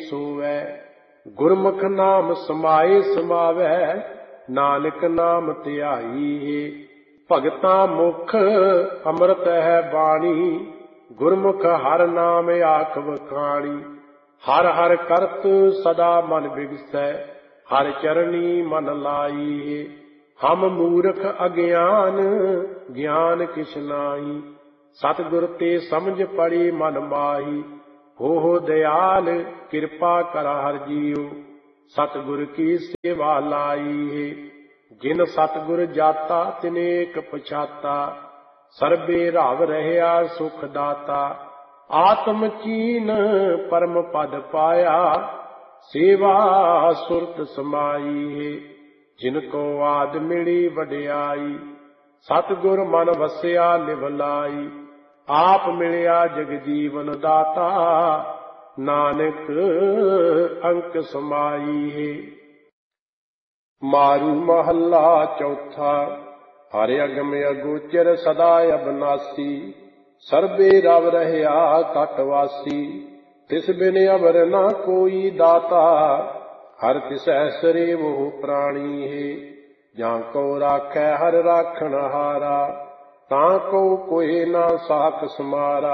सोवै। गुरमुख नाम समाए समावै, नानक नाम धियाई है। भगतां मुख अमृत है बाणी, गुरमुख हर नाम आख बखाणी। हर हर करत सदा मन बिगसै, हर चरणी मन लाई है। हम मूर्ख अज्ञान ज्ञान किछ नाई, सतगुर ते समझ पड़ी मन माही। हो दयाल कृपा कर हर जियो, सतगुर की सेवा लाई है। जिन सतगुर जाता तिनेक पछाता, सर्बे राव रहया सुख दाता। आत्म चीन परम पद पाया, सेवा सुरत समाई है। जिनको आद मिली वडियाई, सतगुर मन वसिया लिव लाई। आप मिलिया जगजीवन दाता, नानक अंक समाई है। मारू महला चौथा। हर अगम अगोचर सदा अबनासी, सर्बे रव रहया तटवासी। तिस बिन अवर न कोई दाता, हर तिसै सरे वो प्राणी है। जां को राखै हर राखण हारा, तां को कोई ना साख समारा।